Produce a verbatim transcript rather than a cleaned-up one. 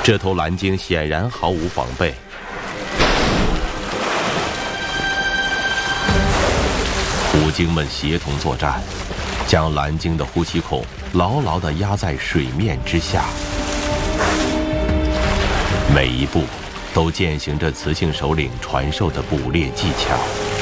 这头蓝鲸显然毫无防备，虎鲸们协同作战，将蓝鲸的呼吸孔牢牢地压在水面之下。每一步都践行着雌性首领传授的捕猎技巧。